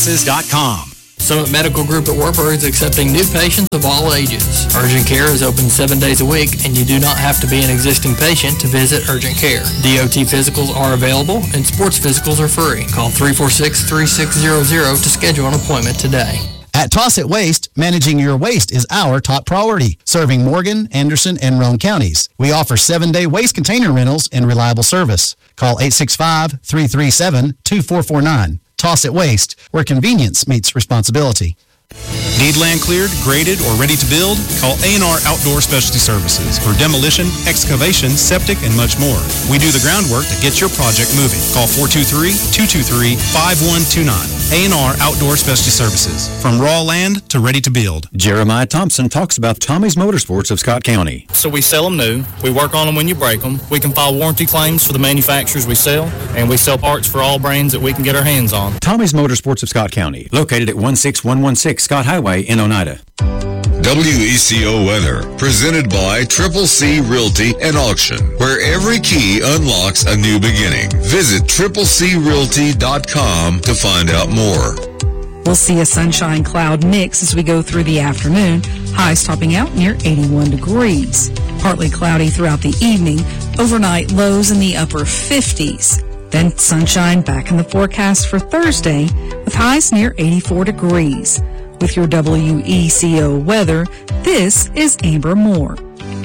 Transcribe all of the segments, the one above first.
SummitMedicalGroup@WorkBurg.com. Summit Medical Group at Wartburg is accepting new patients of all ages. Urgent care is open 7 days a week, and you do not have to be an existing patient to visit urgent care. DOT physicals are available, and sports physicals are free. Call 346-3600 to schedule an appointment today. At Tosset Waste, managing your waste is our top priority, serving Morgan, Anderson, and Roane counties. We offer 7-day waste container rentals and reliable service. Call 865-337-2449. Tosset Waste, where convenience meets responsibility. Need land cleared, graded, or ready to build? Call A&R Outdoor Specialty Services for demolition, excavation, septic, and much more. We do the groundwork to get your project moving. Call 423-223-5129. A&R Outdoor Specialty Services. From raw land to ready to build. Jeremiah Thompson talks about Tommy's Motorsports of Scott County. So we sell them new. We work on them when you break them. We can file warranty claims for the manufacturers we sell, and we sell parts for all brands that we can get our hands on. Tommy's Motorsports of Scott County, located at 16116 Scott Highway in Oneida. WECO weather, presented by Triple C Realty and Auction, where every key unlocks a new beginning. Visit TripleCRealty.com to find out more. We'll see a sunshine cloud mix as we go through the afternoon, highs topping out near 81 degrees. Partly cloudy throughout the evening, overnight lows in the upper 50s. Then sunshine back in the forecast for Thursday with highs near 84 degrees. With your WECO weather, this is Amber Moore.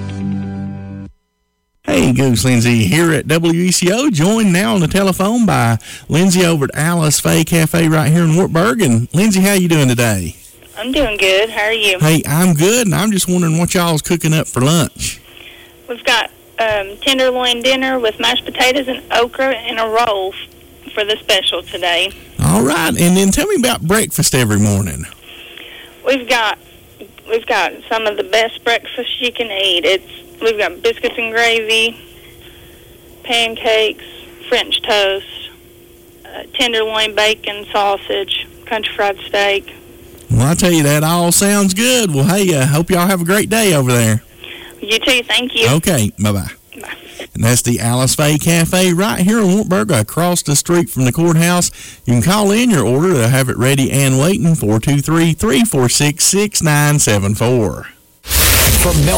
Hey, Goose Lindsay here at WECO, joined now on the telephone by Lindsay over at Alice Faye Cafe right here in Wartburg. And Lindsay, how you doing today? I'm doing good. How are you? Hey, I'm good, and I'm just wondering what y'all's cooking up for lunch. We've got tenderloin dinner with mashed potatoes and okra and a roll for the special today. All right, and then tell me about breakfast every morning. We've got some of the best breakfast you can eat. We've got biscuits and gravy, pancakes, French toast, tenderloin bacon, sausage, country fried steak. Well, I tell you, that all sounds good. Well, hey, hope y'all have a great day over there. You too. Thank you. Okay, bye-bye. Bye. And that's the Alice Faye Cafe right here in Wartburg, across the street from the courthouse. You can call in your order. They'll have it ready and waiting, 423-346-6974. From Mel